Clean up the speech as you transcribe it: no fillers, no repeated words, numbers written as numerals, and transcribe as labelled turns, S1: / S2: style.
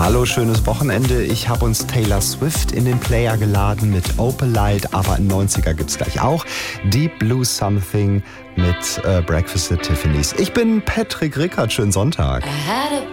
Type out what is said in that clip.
S1: Hallo, schönes Wochenende. Ich habe uns Taylor Swift in den Player geladen mit Opalite, aber in 90er gibt's gleich auch Deep Blue Something mit Breakfast at Tiffany's. Ich bin Patrick Rickert, schönen Sonntag.